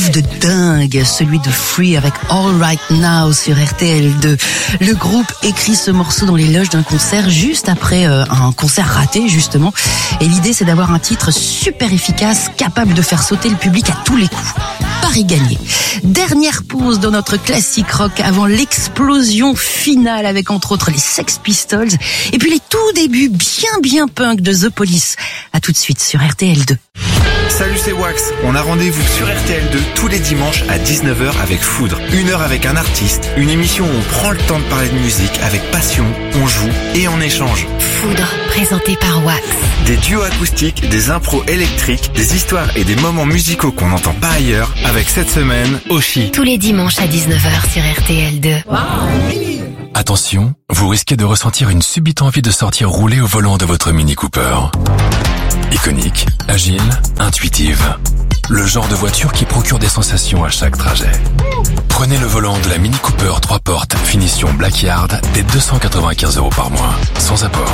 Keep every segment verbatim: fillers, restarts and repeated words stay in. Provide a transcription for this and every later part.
groove de dingue, celui de Free avec All Right Now sur R T L deux. Le groupe écrit ce morceau dans les loges d'un concert juste après euh, un concert raté justement. Et l'idée c'est d'avoir un titre super efficace, capable de faire sauter le public à tous les coups. Pari gagné. Dernière pause dans notre classique rock avant l'explosion finale avec entre autres les Sex Pistols et puis les tout débuts bien bien punk de The Police. À tout de suite sur R T L deux. Salut, c'est Wax. On a rendez-vous sur R T L deux tous les dimanches à dix-neuf heures avec Foudre. Une heure avec un artiste, une émission où on prend le temps de parler de musique avec passion, on joue et on échange. Foudre, présenté par Wax. Des duos acoustiques, des impros électriques, des histoires et des moments musicaux qu'on n'entend pas ailleurs avec cette semaine Oshi. Tous les dimanches à dix-neuf heures sur R T L deux. Attention, vous risquez de ressentir une subite envie de sortir rouler au volant de votre Mini Cooper. Iconique, agile, intuitive. Le genre de voiture qui procure des sensations à chaque trajet. Prenez le volant de la Mini Cooper trois portes, finition Black Yard, dès deux cent quatre-vingt-quinze euros par mois, sans apport.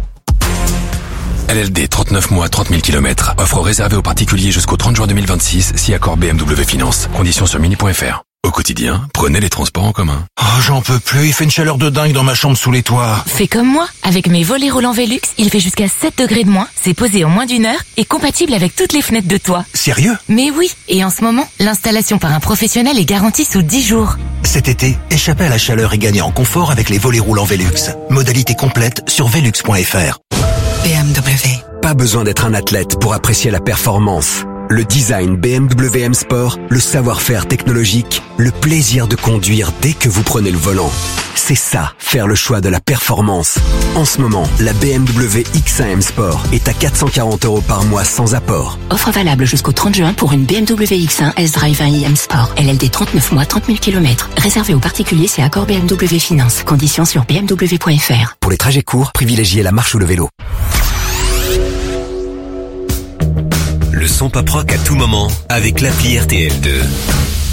L L D trente-neuf mois, trente mille kilomètres. Offre réservée aux particuliers jusqu'au trente juin deux mille vingt-six, si accord B M W Finance. Conditions sur mini point f r. Au quotidien, prenez les transports en commun. Oh, j'en peux plus, il fait une chaleur de dingue dans ma chambre sous les toits. Fais comme moi, avec mes volets roulants Velux, il fait jusqu'à sept degrés de moins, c'est posé en moins d'une heure et compatible avec toutes les fenêtres de toit. Sérieux? Mais oui, et en ce moment, l'installation par un professionnel est garantie sous dix jours. Cet été, échappez à la chaleur et gagnez en confort avec les volets roulants Velux. Modalité complète sur velux point f r. B M W. Pas besoin d'être un athlète pour apprécier la performance. Le design B M W M Sport, le savoir-faire technologique, le plaisir de conduire dès que vous prenez le volant. C'est ça, faire le choix de la performance. En ce moment, la B M W X un M Sport est à quatre cent quarante euros par mois sans apport. Offre valable jusqu'au trente juin pour une B M W X un S-Drive un i M Sport. L L D trente-neuf mois, trente mille kilomètres. Réservé aux particuliers, c'est accord B M W Finance. Conditions sur b m w point f r. Pour les trajets courts, privilégiez la marche ou le vélo. Le son pop rock à tout moment avec l'appli R T L deux.